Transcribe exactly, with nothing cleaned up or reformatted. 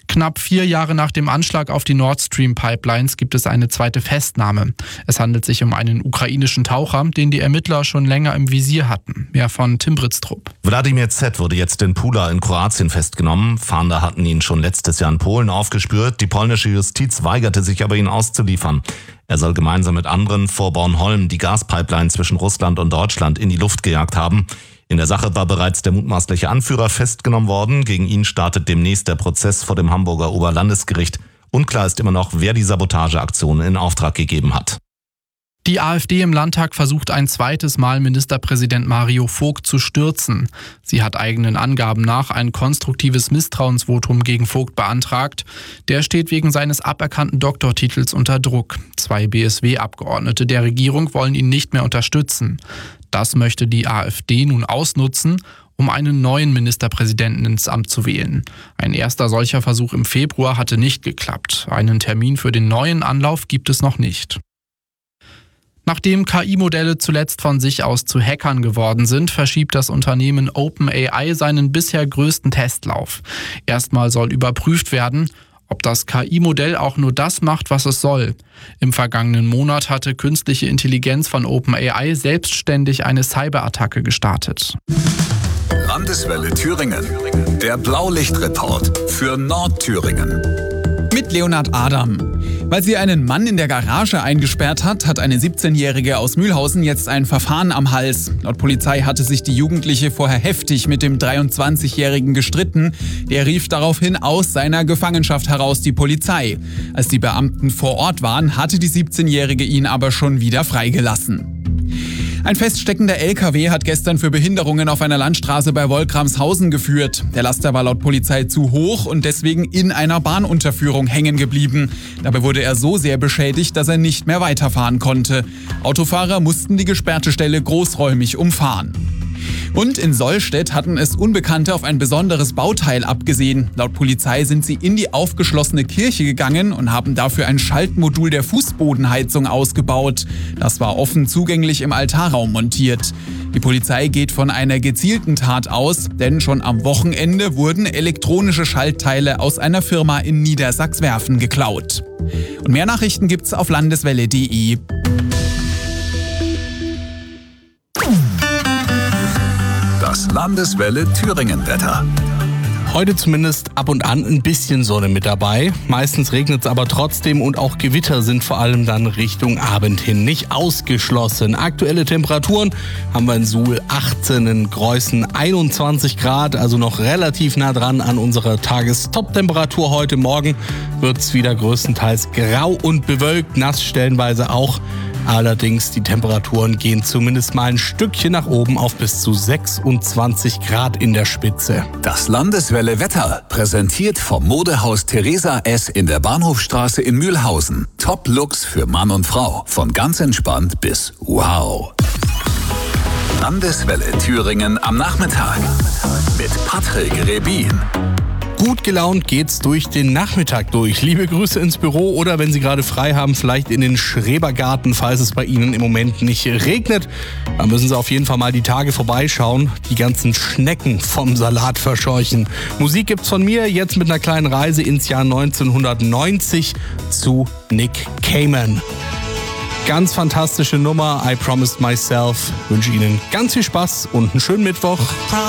Knapp vier Jahre nach dem Anschlag auf die Nord Stream Pipelines gibt es eine zweite Festnahme. Es handelt sich um einen ukrainischen Taucher, den die Ermittler schon länger im Visier hatten. Mehr von Tim Britztrup. Wladimir Z. wurde jetzt in Pula in Kroatien festgenommen. Fahnder hatten ihn schon letztes Jahr in Polen aufgespürt. Die polnische Justiz weigerte sich aber, ihn auszuliefern. Er soll gemeinsam mit anderen vor Bornholm die Gaspipeline zwischen Russland und Deutschland in die Luft gejagt haben. In der Sache war bereits der mutmaßliche Anführer festgenommen worden. Gegen ihn startet demnächst der Prozess vor dem Hamburger Oberlandesgericht. Unklar ist immer noch, wer die Sabotageaktion in Auftrag gegeben hat. Die AfD im Landtag versucht ein zweites Mal Ministerpräsident Mario Vogt zu stürzen. Sie hat eigenen Angaben nach ein konstruktives Misstrauensvotum gegen Vogt beantragt. Der steht wegen seines aberkannten Doktortitels unter Druck. Zwei B S W-Abgeordnete der Regierung wollen ihn nicht mehr unterstützen. Das möchte die AfD nun ausnutzen, um einen neuen Ministerpräsidenten ins Amt zu wählen. Ein erster solcher Versuch im Februar hatte nicht geklappt. Einen Termin für den neuen Anlauf gibt es noch nicht. Nachdem K I-Modelle zuletzt von sich aus zu Hackern geworden sind, verschiebt das Unternehmen OpenAI seinen bisher größten Testlauf. Erstmal soll überprüft werden, ob das K I-Modell auch nur das macht, was es soll. Im vergangenen Monat hatte künstliche Intelligenz von OpenAI selbstständig eine Cyberattacke gestartet. Landeswelle Thüringen. Der Blaulichtreport für Nordthüringen. Mit Leonhard Adam. Weil sie einen Mann in der Garage eingesperrt hat, hat eine siebzehnjährige aus Mühlhausen jetzt ein Verfahren am Hals. Laut Polizei hatte sich die Jugendliche vorher heftig mit dem dreiundzwanzigjährigen gestritten. Der rief daraufhin aus seiner Gefangenschaft heraus die Polizei. Als die Beamten vor Ort waren, hatte die siebzehnjährige ihn aber schon wieder freigelassen. Ein feststeckender L K W hat gestern für Behinderungen auf einer Landstraße bei Wolkramshausen geführt. Der Laster war laut Polizei zu hoch und deswegen in einer Bahnunterführung hängen geblieben. Dabei wurde er so sehr beschädigt, dass er nicht mehr weiterfahren konnte. Autofahrer mussten die gesperrte Stelle großräumig umfahren. Und in Sollstedt hatten es Unbekannte auf ein besonderes Bauteil abgesehen. Laut Polizei sind sie in die aufgeschlossene Kirche gegangen und haben dafür ein Schaltmodul der Fußbodenheizung ausgebaut. Das war offen zugänglich im Altarraum montiert. Die Polizei geht von einer gezielten Tat aus, denn schon am Wochenende wurden elektronische Schaltteile aus einer Firma in Niedersachswerfen geklaut. Und mehr Nachrichten gibt's auf landeswelle punkt de. Das Landeswelle Thüringen-Wetter. Heute zumindest ab und an ein bisschen Sonne mit dabei. Meistens regnet es aber trotzdem und auch Gewitter sind vor allem dann Richtung Abend hin nicht ausgeschlossen. Aktuelle Temperaturen haben wir in Suhl achtzehn, in Greußen einundzwanzig Grad, also noch relativ nah dran an unserer Tagestop-Temperatur. Heute Morgen wird es wieder größtenteils grau und bewölkt, nass stellenweise auch. Allerdings die Temperaturen gehen zumindest mal ein Stückchen nach oben auf bis zu sechsundzwanzig Grad in der Spitze. Das Landeswelle Wetter präsentiert vom Modehaus Theresa S. in der Bahnhofstraße in Mühlhausen. Top-Looks für Mann und Frau. Von ganz entspannt bis wow. Landeswelle Thüringen am Nachmittag. Mit Patrick Rebin. Gut gelaunt geht's durch den Nachmittag durch. Liebe Grüße ins Büro oder wenn Sie gerade frei haben, vielleicht in den Schrebergarten, falls es bei Ihnen im Moment nicht regnet. Da müssen Sie auf jeden Fall mal die Tage vorbeischauen, die ganzen Schnecken vom Salat verscheuchen. Musik gibt's von mir jetzt mit einer kleinen Reise ins Jahr neunzehnhundertneunzig zu Nick Cayman. Ganz fantastische Nummer, I Promised Myself. Wünsche Ihnen ganz viel Spaß und einen schönen Mittwoch.